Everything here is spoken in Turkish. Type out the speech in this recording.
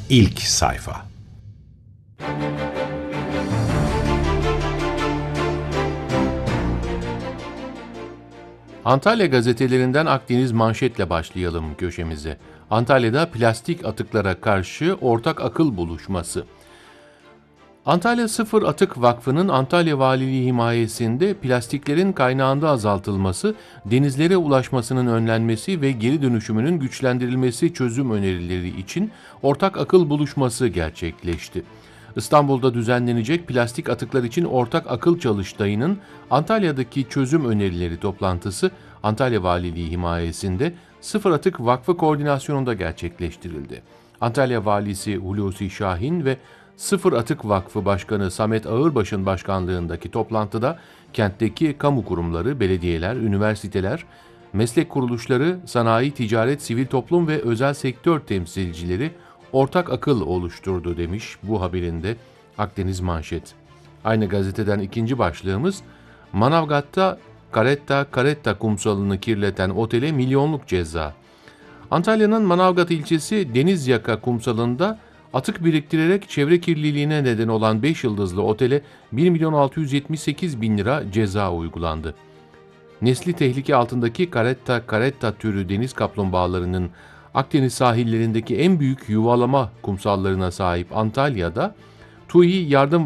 İlk sayfa. Antalya gazetelerinden Akdeniz manşetle başlayalım köşemize. Antalya'da plastik atıklara karşı ortak akıl buluşması. Antalya Sıfır Atık Vakfı'nın Antalya Valiliği himayesinde plastiklerin kaynağında azaltılması, denizlere ulaşmasının önlenmesi ve geri dönüşümünün güçlendirilmesi çözüm önerileri için ortak akıl buluşması gerçekleşti. İstanbul'da düzenlenecek plastik atıklar için ortak akıl çalıştayının Antalya'daki çözüm önerileri toplantısı Antalya Valiliği himayesinde Sıfır Atık Vakfı koordinasyonunda gerçekleştirildi. Antalya Valisi Hulusi Şahin ve Sıfır Atık Vakfı Başkanı Samet Ağırbaş'ın başkanlığındaki toplantıda kentteki kamu kurumları, belediyeler, üniversiteler, meslek kuruluşları, sanayi, ticaret, sivil toplum ve özel sektör temsilcileri ortak akıl oluşturdu demiş bu haberinde Akdeniz Manşet. Aynı gazeteden ikinci başlığımız, Manavgat'ta Caretta kumsalını kirleten otele milyonluk ceza. Antalya'nın Manavgat ilçesi Denizyaka kumsalında atık biriktirerek çevre kirliliğine neden olan 5 yıldızlı otele 1.678.000 lira ceza uygulandı. Nesli tehlike altındaki Caretta türü deniz kaplumbağalarının Akdeniz sahillerindeki en büyük yuvalama kumsallarına sahip Antalya'da TUİ Yardım